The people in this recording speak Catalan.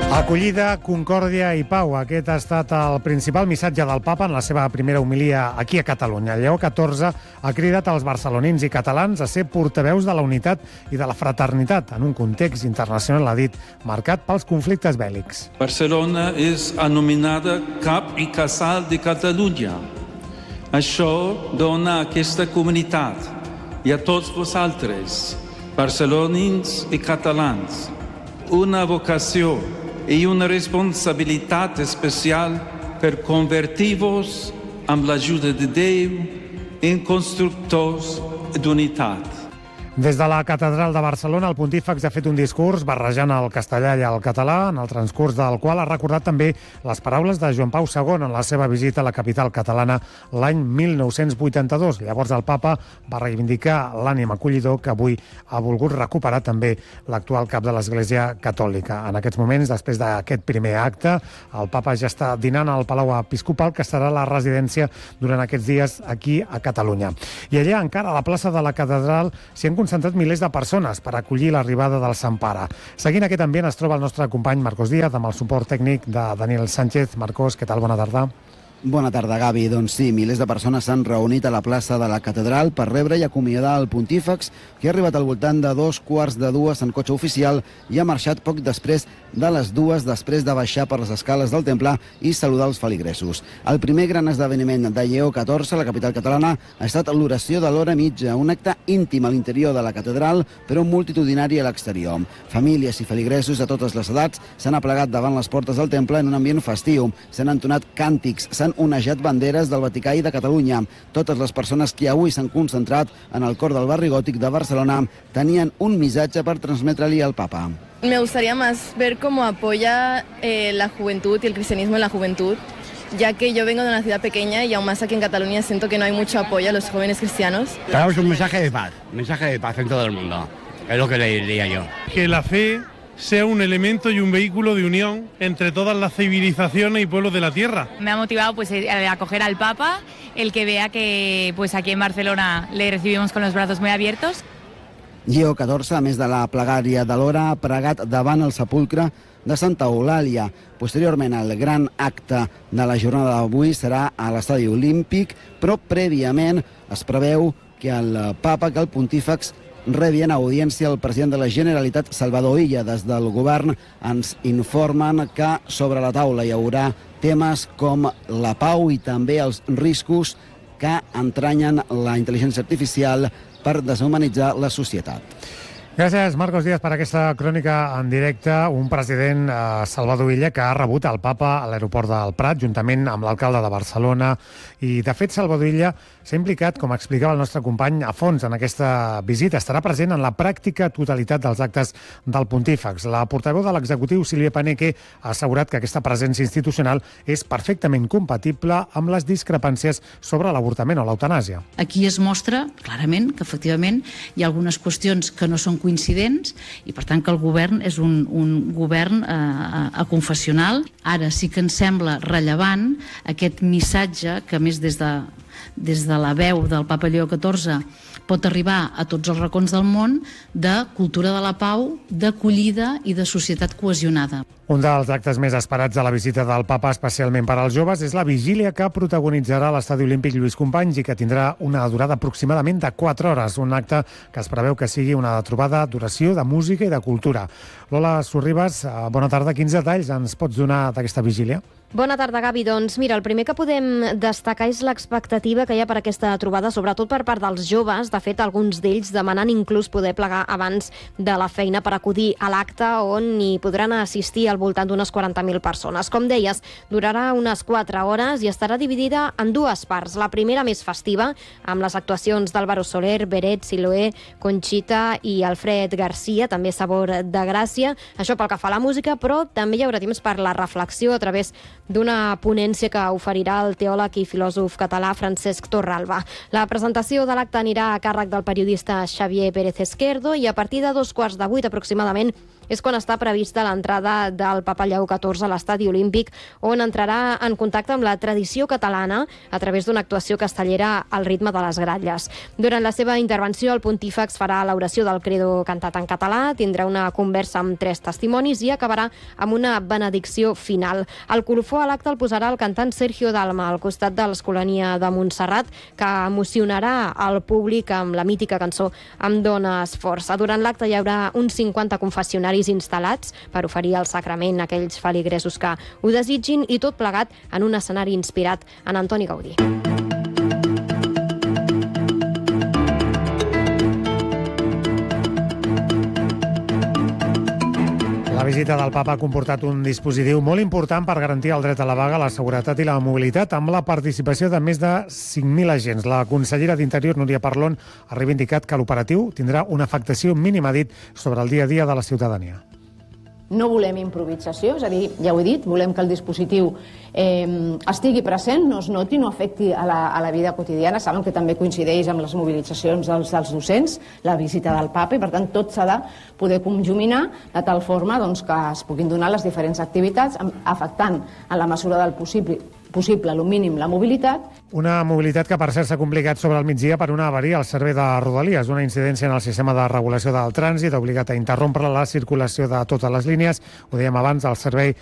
Acollida, concòrdia i pau. Aquest ha estat el principal missatge del papa en la seva primera homilia aquí a Catalunya. Lleó XIV ha cridat als barcelonins i catalans a ser portaveus de la unitat i de la fraternitat en un context internacional, ha dit, marcat pels conflictes bèl·lics. Barcelona és anomenada cap i casal de Catalunya. Això dona a aquesta comunitat i a tots vosaltres, barcelonins i catalans, una vocació i una responsabilitat especial per convertir-vos, amb l'ajuda de Déu, en constructors d'unitat. Des de la Catedral de Barcelona, el pontífex ha fet un discurs barrejant el castellà i el català, en el transcurs del qual ha recordat també les paraules de Joan Pau II en la seva visita a la capital catalana l'any 1982. Llavors el papa va reivindicar l'ànim acollidor que avui ha volgut recuperar també l'actual cap de l'Església Catòlica. En aquests moments, després d'aquest primer acte, el papa ja està dinant al Palau Episcopal, que serà la residència durant aquests dies aquí a Catalunya. I allà, encara a la plaça de la Catedral, s'hi han concentrat milers de persones per acollir l'arribada del Sant Pare. Seguint aquest ambient es troba el nostre company Marcos Díaz amb el suport tècnic de Daniel Sánchez. Marcos, què tal? Bona tarda. Bona tarda, Gavi. Doncs sí, milers de persones s'han reunit a la plaça de la Catedral per rebre i acomiadar el pontífex, que ha arribat al voltant de 2:15 en cotxe oficial i ha marxat poc després de les 2, després de baixar per les escales del temple i saludar els feligresos. El primer gran esdeveniment de Lleó XIV, a la capital catalana, ha estat l'oració de l'hora mitja, un acte íntim a l'interior de la catedral, però multitudinari a l'exterior. Famílies i feligresos de totes les edats s'han aplegat davant les portes del temple en un ambient festiu. S'han entonat càntics, s'han onejat banderes del Vaticà i de Catalunya. Totes les persones que avui s'han concentrat en el cor del barri gòtic de Barcelona tenien un missatge per transmetre-li al papa. Me gustaría más ver cómo apoya la juventud y el cristianismo en la juventud, ya que yo vengo de una ciudad pequeña y aún más aquí en Cataluña siento que no hay mucho apoyo a los jóvenes cristianos. Traemos un mensaje de paz en todo el mundo, es lo que le diría yo. Que la fe sea un elemento y un vehículo de unión entre todas las civilizaciones y pueblos de la tierra. Me ha motivado a acoger al Papa, el que vea que aquí en Barcelona le recibimos con los brazos muy abiertos. Lleó XIV, a més de la plegària de l'hora, ha pregat davant el sepulcre de Santa Eulàlia. Posteriorment, el gran acte de la jornada d'avui serà a l'Estadi Olímpic, però prèviament es preveu que el papa, que el pontífex, rebi en audiència el president de la Generalitat, Salvador Illa. Des del govern ens informen que sobre la taula hi haurà temes com la pau i també els riscos que entranyen la intel·ligència artificial per deshumanitzar la societat. Gràcies, Marcos Díaz, per aquesta crònica en directe. Un president, Salvador Illa, que ha rebut el papa a l'aeroport del Prat, juntament amb l'alcalde de Barcelona. I, de fet, Salvador Illa s'ha implicat, com explicava el nostre company, a fons en aquesta visita. Estarà present en la pràctica totalitat dels actes del pontífex. La portaveu de l'executiu, Sílvia Paneque, ha assegurat que aquesta presència institucional és perfectament compatible amb les discrepàncies sobre l'avortament o l'eutanàsia. Aquí es mostra clarament que, efectivament, hi ha algunes qüestions que no són coincidents i, per tant, que el govern és un govern aconfessional. Ara sí que ens sembla rellevant aquest missatge que, a més, des de la veu del papa Lleó XIV pot arribar a tots els racons del món, de cultura de la pau, d'acollida i de societat cohesionada. Un dels actes més esperats de la visita del papa, especialment per als joves, és la vigília que protagonitzarà l'Estadi Olímpic Lluís Companys i que tindrà una durada aproximadament de 4 hores. Un acte que es preveu que sigui una trobada d'oració, de música i de cultura. Lola Sorribas, bona tarda. Quins detalls ens pots donar d'aquesta vigília? Bona tarda, Gavi. Doncs mira, el primer que podem destacar és l'expectativa que hi ha per aquesta trobada, sobretot per part dels joves. De fet, alguns d'ells demanant inclús poder plegar abans de la feina per acudir a l'acte on hi podran assistir al voltant d'unes 40.000 persones. Com deies, durarà unes 4 hores i estarà dividida en 2 parts. La primera, més festiva, amb les actuacions d'Álvaro Soler, Beret, Siloé, Conxita i Alfred Garcia, també Sabor de Gràcia. Això pel que fa a la música, però també hi haurà temps per la reflexió a través d'una ponència que oferirà el teòleg i filòsof català Francesc Torralba. La presentació de l'acte anirà a càrrec del periodista Xavier Pérez Esquerdo i a partir de 7:15 aproximadament és quan està prevista l'entrada del papa Lleó XIV a l'estadi olímpic, on entrarà en contacte amb la tradició catalana a través d'una actuació castellera al ritme de les gratlles. Durant la seva intervenció, el pontífex farà l'oració del credo cantat en català, tindrà una conversa amb 3 testimonis i acabarà amb una benedicció final. El colofó a l'acte el posarà el cantant Sergio Dalma, al costat de l'Escolania de Montserrat, que emocionarà el públic amb la mítica cançó Em dones força. Durant l'acte hi haurà uns 50 confessionaris instal·lats per oferir el sacrament a aquells feligresos que ho desitgin, i tot plegat en un escenari inspirat en Antoni Gaudí. La visita del papa ha comportat un dispositiu molt important per garantir el dret a la vaga, la seguretat i la mobilitat, amb la participació de més de 5.000 agents. La consellera d'Interior, Núria Parlon, ha reivindicat que l'operatiu tindrà una afectació mínima, dit, sobre el dia a dia de la ciutadania. No volem improvisació, és a dir, ja ho he dit, volem que el dispositiu estigui present, no es noti, no afecti a la vida quotidiana. Saben que també coincideix amb les mobilitzacions dels docents, la visita del papa, i per tant tot s'ha de poder conjuminar de tal forma que es puguin donar les diferents activitats, afectant en la mesura del possible, el mínim, la mobilitat. Una mobilitat que, per cert, s'ha complicat sobre el migdia per una avaria al servei de Rodalies. Una incidència en el sistema de regulació del trànsit ha obligat a interrompre la circulació de totes les línies. Ho dèiem abans, el servei